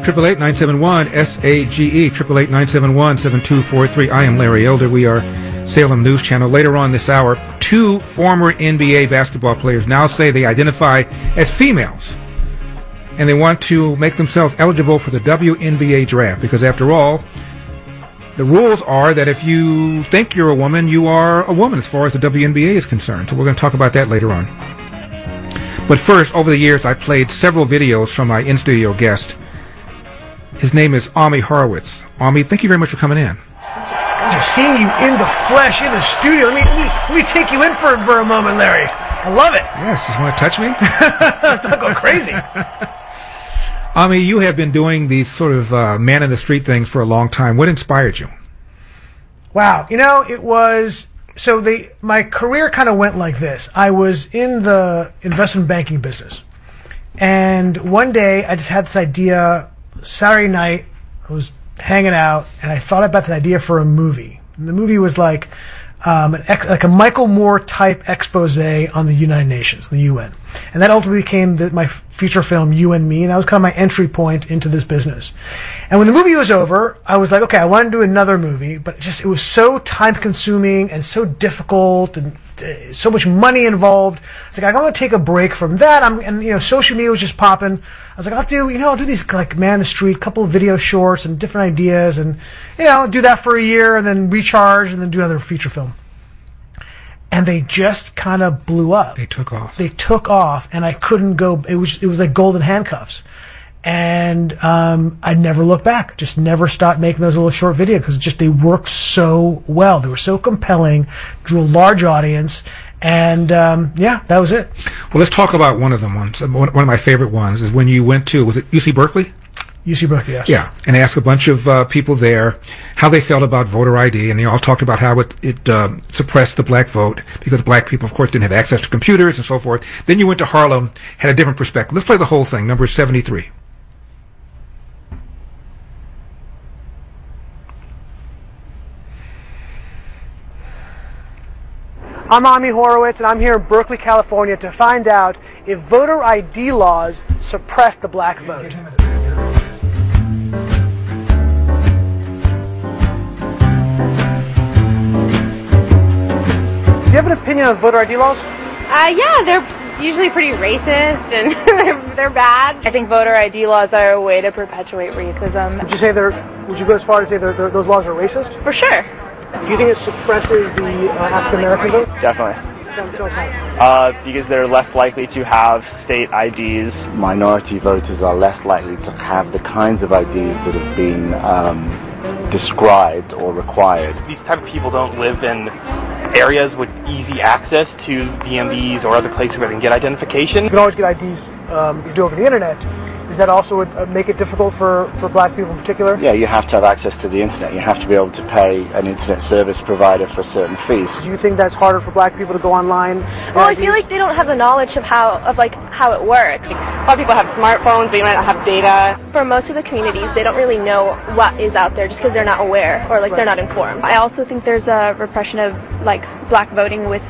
888-971-SAGE, 888-971-7243. I am Larry Elder. We are Salem News Channel. Later on this hour, 2 former NBA basketball players now say they identify as females, and they want to make themselves eligible for the WNBA draft, because after all, the rules are that if you think you're a woman, you are a woman as far as the WNBA is concerned. So we're going to talk about that later on. But first, over the years, I played several videos from my in-studio guest. His name is Ami Horowitz. Ami, thank you very much for coming in. Pleasure seeing you in the flesh, in the studio. Let me take you in for a moment, Larry. I love it. Yes, you want to touch me? Let's not go crazy. Ami, you have been doing these sort of man-in-the-street things for a long time. What inspired you? Wow. It was... So my career kind of went like this. I was in the investment banking business. And one day, I just had this idea. Saturday night, I was hanging out, and I thought about this idea for a movie. And the movie was like a Michael Moore type expose on the United Nations, the UN. And that ultimately became my feature film, You and Me, and that was kind of my entry point into this business. And when the movie was over, I was like, okay, I want to do another movie, but it was so time consuming and so difficult and so much money involved. It's like, I want to take a break from that. Social media was just popping. I was like, I'll do these like man in the street, couple of video shorts and different ideas, and do that for a year and then recharge and then do another feature film. And they just kind of blew up. They took off, and I couldn't go. It was like golden handcuffs, and I never looked back. Just never stopped making those little short videos because they worked so well. They were so compelling, drew a large audience. And, that was it. Well, let's talk about one of them. One of my favorite ones is when you went to, was it UC Berkeley? UC Berkeley, yes. Yeah, and asked a bunch of people there how they felt about voter ID, and they all talked about how it suppressed the black vote because black people, of course, didn't have access to computers and so forth. Then you went to Harlem, had a different perspective. Let's play the whole thing, number 73. I'm Ami Horowitz, and I'm here in Berkeley, California to find out if voter ID laws suppress the black vote. Do you have an opinion on voter ID laws? Yeah, they're usually pretty racist and they're bad. I think voter ID laws are a way to perpetuate racism. Would you go as far as say those laws are racist? For sure. Do you think it suppresses the African American vote? Definitely. Tell us how. Because they're less likely to have state IDs. Minority voters are less likely to have the kinds of IDs that have been described or required. These type of people don't live in areas with easy access to DMVs or other places where they can get identification. You can always get IDs you do over the internet. Does that also make it difficult for black people in particular? Yeah, you have to have access to the internet. You have to be able to pay an internet service provider for certain fees. Do you think that's harder for black people to go online? Well, I feel like they don't have the knowledge of how it works. A lot of people have smartphones, but you might not have data. For most of the communities, they don't really know what is out there just because they're not aware or they're not informed. I also think there's a repression of black voting with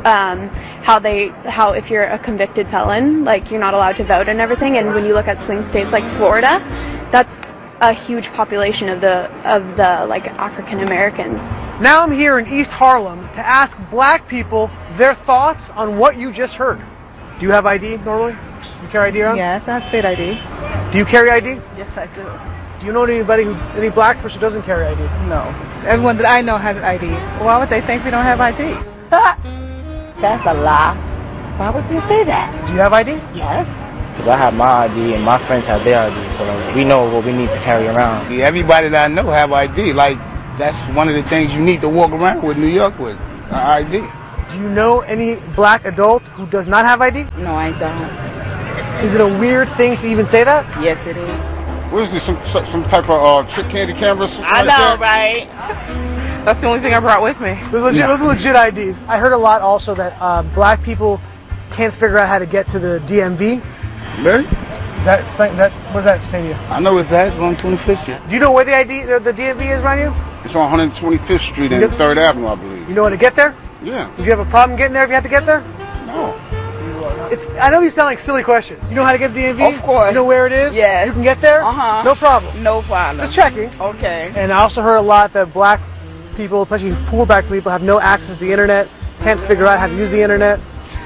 how if you're a convicted felon, you're not allowed to vote and everything. And when you look at swing states like Florida, that's a huge population of the African Americans. Now I'm here in East Harlem to ask black people their thoughts on what you just heard. Do you have ID normally? Do you carry ID around? Yes, I have state ID. Do you carry ID? Yes, I do. Do you know any black person who doesn't carry ID? No. Everyone that I know has ID. Why would they think we don't have ID? That's a lie. Why would you say that? Do you have ID? Yes. Because I have my ID and my friends have their ID, so we know what we need to carry around. Everybody that I know have ID. That's one of the things you need to walk around with New York with, ID. Do you know any black adult who does not have ID? No, I don't. Is it a weird thing to even say that? Yes, it is. What is this, some type of trick candy cameras? I know, right? That's the only thing I brought with me. Those are legit IDs. I heard a lot also that black people can't figure out how to get to the DMV. Really? What does that say to you? I know it's that. It's on 25th Street. Do you know where the DMV is around you? It's on 125th Street and 3rd Avenue, I believe. You know how to get there? Yeah. Would you have a problem getting there if you had to get there? No. I know these sound like silly questions. You know how to get to the DMV? Of course. You know where it is? Yes. You can get there? Uh-huh. No problem. No problem. Just checking. Okay. And I also heard a lot that black people, especially poor black people, have no access to the internet, can't figure out how to use the internet.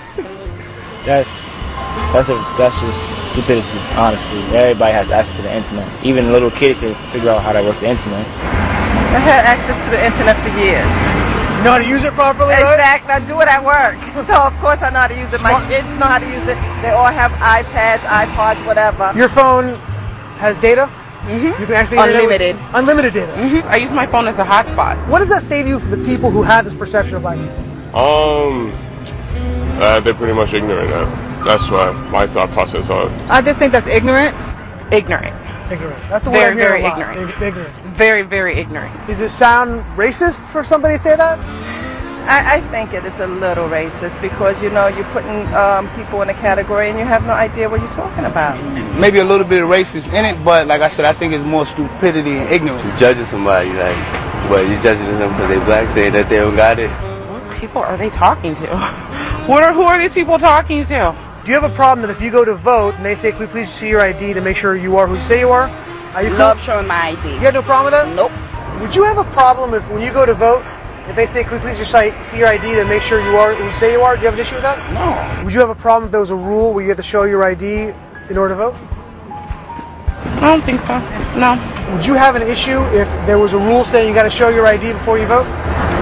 That's just stupidity, honestly. Everybody has access to the internet. Even a little kid can figure out how to work the internet. I had access to the internet for years. You know how to use it properly, right? Exactly. I do it at work. So, of course, I know how to use it. My kids know how to use it. They all have iPads, iPods, whatever. Your phone has data? Mm-hmm. You can actually unlimited. Unlimited data. Mm-hmm. I use my phone as a hotspot. What does that say to you for the people who have this perception of black people? They're pretty much ignorant now. That's what my thought process was. I just think that's ignorant. Ignorant. Ignorant. That's the word very, very I hear a lot. ignorant. Ignorant. Very, very ignorant. Does it sound racist for somebody to say that? I think it is a little racist because, you know, you're putting people in a category and you have no idea what you're talking about. Maybe a little bit of racist in it, but like I said, I think it's more stupidity and ignorance. You're judging somebody, like, well, you're judging them because they're black, saying that they don't got it. What people are they talking to? Who are these people talking to? Do you have a problem that if you go to vote and they say, "Can we please see your ID to make sure you are who you say you are"? Are you Love showing my ID. You have no problem with that? Nope. Would you have a problem if when you go to vote, if they say, "Can we please just see your ID to make sure you are who you say you are"? Do you have an issue with that? No. Would you have a problem if there was a rule where you had to show your ID in order to vote? I don't think so. No. Would you have an issue if there was a rule saying you got to show your ID before you vote?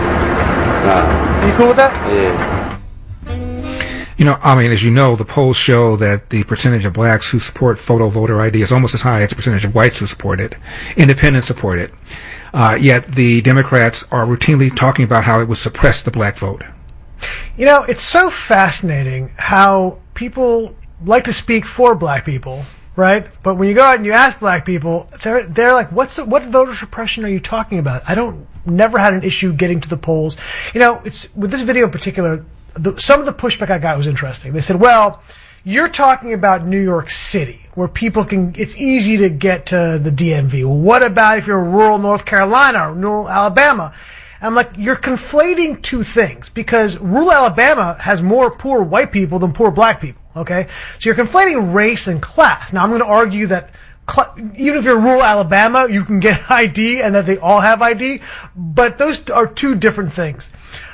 Nah. Are you cool with that? Yeah. You know, I mean, as you know, the polls show that the percentage of blacks who support photo voter ID is almost as high as the percentage of whites who support it. Independents support it. Yet the Democrats are routinely talking about how it would suppress the black vote. You know, it's so fascinating how people like to speak for black people, right? But when you go out and you ask black people, they're like, what voter suppression are you talking about? Never had an issue getting to the polls. You know, it's with this video in particular, some of the pushback I got was interesting. They said, well, you're talking about New York City, where it's easy to get to the DMV. Well, what about if you're rural North Carolina or rural Alabama? And I'm like, you're conflating two things, because rural Alabama has more poor white people than poor black people, okay? So you're conflating race and class. Now, I'm going to argue that even if you're rural Alabama, you can get ID and that they all have ID, but those are two different things.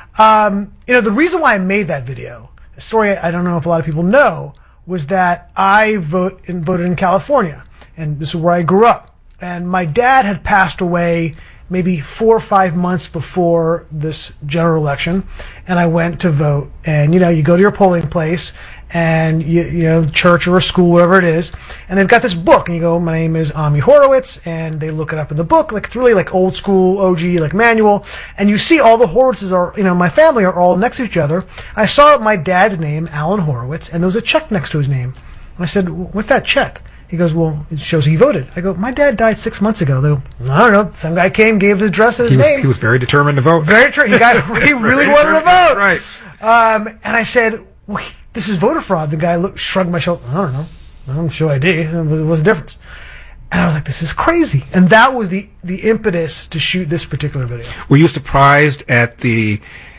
You know, the reason why I made that video, a story I don't know if a lot of people know, was that I voted in California, and this is where I grew up. And my dad had passed away maybe 4 or 5 months before this general election, and I went to vote. And, you know, you go to your polling place, and you know, church or a school, wherever it is, and they've got this book, and you go, my name is Ami Horowitz, and they look it up in the book, like it's really like old school, OG, like manual, and you see all the Horowitzes are, you know, my family are all next to each other. I saw my dad's name, Alan Horowitz, and there was a check next to his name. And I said, what's that check? He goes, well, it shows he voted. I go, my dad died 6 months ago. They go, I don't know. Some guy came, gave his address and his name. He was very determined to vote. Very true. He really wanted to vote. Right. And I said, well, this is voter fraud. The guy shrugged my shoulder. I don't know. I don't show ID. What's the difference? And I was like, this is crazy. And that was the impetus to shoot this particular video. Were you surprised at the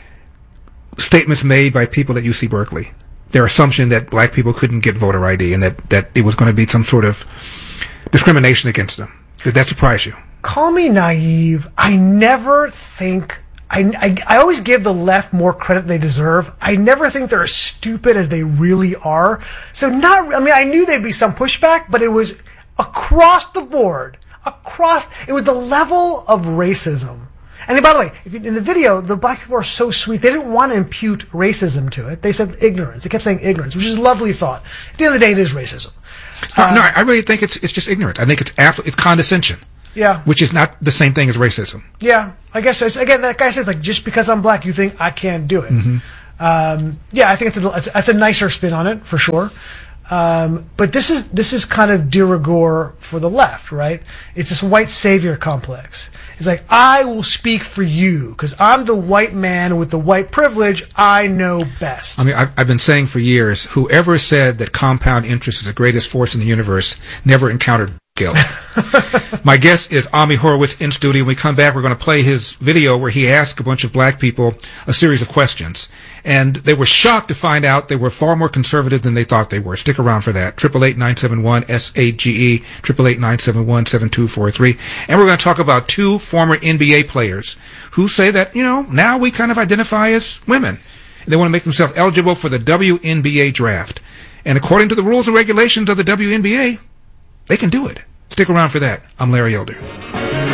statements made by people at UC Berkeley? Their assumption that black people couldn't get voter ID and that it was going to be some sort of discrimination against them. Did that surprise you? Call me naive. I never think... I always give the left more credit they deserve. I never think they're as stupid as they really are. So I knew there'd be some pushback, but it was across the board. It was the level of racism. And by the way, in the video, the black people are so sweet. They didn't want to impute racism to it. They said ignorance. They kept saying ignorance, which is a lovely thought. At the end of the day, it is racism. No, I really think it's just ignorance. I think it's condescension. Yeah. Which is not the same thing as racism. Yeah. I guess again, that guy says, like, just because I'm black, you think I can't do it. Mm-hmm. Yeah, I think it's a nicer spin on it, for sure. But this is kind of de rigueur for the left, right? It's this white savior complex. It's like, I will speak for you because I'm the white man with the white privilege. I know best. I mean, I've been saying for years, whoever said that compound interest is the greatest force in the universe never encountered Guilt. My guest is Ami Horowitz in studio. When we come back, we're going to play his video where he asked a bunch of black people a series of questions. And they were shocked to find out they were far more conservative than they thought they were. Stick around for that. 888-971-SAGE, 888-971-7243. And we're going to talk about two former NBA players who say that, now we kind of identify as women. They want to make themselves eligible for the WNBA draft. And according to the rules and regulations of the WNBA, they can do it. Stick around for that. I'm Larry Elder.